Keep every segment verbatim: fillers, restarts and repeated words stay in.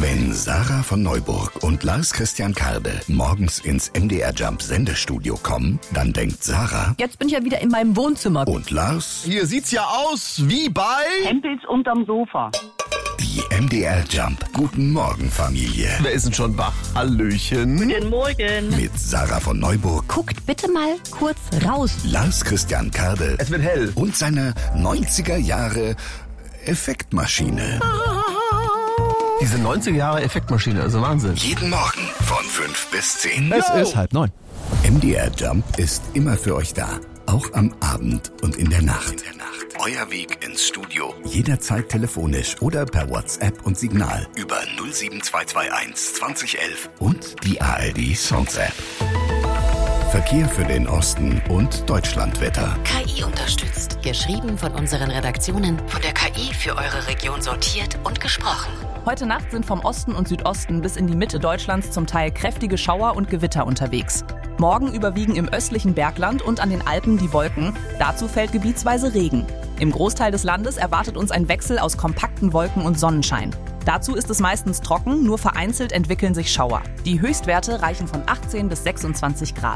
Wenn Sarah von Neuburg und Lars Christian Karde morgens ins M D R Jump Sendestudio kommen, dann denkt Sarah, jetzt bin ich ja wieder in meinem Wohnzimmer. Und Lars, hier sieht's ja aus wie bei Hempels unterm Sofa. Die M D R Jump Guten Morgen Familie. Wer ist denn schon wach? Hallöchen. Guten Morgen. Mit Sarah von Neuburg, Guckt bitte mal kurz raus. Lars Christian Karde Es wird hell. und seine neunziger Jahre Effektmaschine. Diese neunziger Jahre Effektmaschine, also Wahnsinn. Jeden Morgen von fünf bis zehn. Es ist halb neun. M D R Jump ist immer für euch da. Auch am Abend und in der Nacht. Euer Weg ins Studio. Jederzeit telefonisch oder per WhatsApp und Signal über null sieben zwei zwei eins zwanzig elf und die A R D Songs App. Verkehr für den Osten und Deutschlandwetter. K I unterstützt. Geschrieben von unseren Redaktionen, von der K I für eure Region sortiert und gesprochen. Heute Nacht sind vom Osten und Südosten bis in die Mitte Deutschlands zum Teil kräftige Schauer und Gewitter unterwegs. Morgen überwiegen im östlichen Bergland und an den Alpen die Wolken. Dazu fällt gebietsweise Regen. Im Großteil des Landes erwartet uns ein Wechsel aus kompakten Wolken und Sonnenschein. Dazu ist es meistens trocken, nur vereinzelt entwickeln sich Schauer. Die Höchstwerte reichen von achtzehn bis sechsundzwanzig Grad.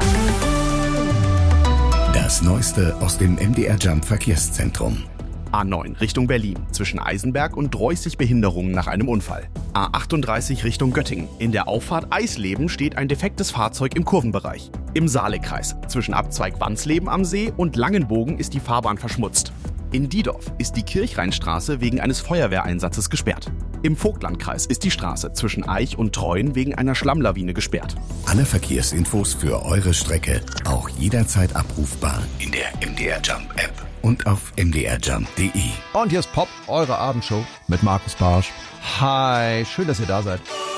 Das Neueste aus dem M D R Jump Verkehrszentrum. A neun Richtung Berlin, zwischen Eisenberg und dreißig Behinderungen nach einem Unfall. A achtunddreißig Richtung Göttingen. In der Auffahrt Eisleben steht ein defektes Fahrzeug im Kurvenbereich. Im Saalekreis, zwischen Abzweig Wansleben am See und Langenbogen ist die Fahrbahn verschmutzt. In Diedorf ist die Kirchrheinstraße wegen eines Feuerwehreinsatzes gesperrt. Im Vogtlandkreis ist die Straße zwischen Eich und Treuen wegen einer Schlammlawine gesperrt. Alle Verkehrsinfos für eure Strecke auch jederzeit abrufbar in der M D R Jump App und auf m d r jump punkt d e. Und hier ist Pop, eure Abendshow mit Markus Barsch. Hi, schön, dass ihr da seid.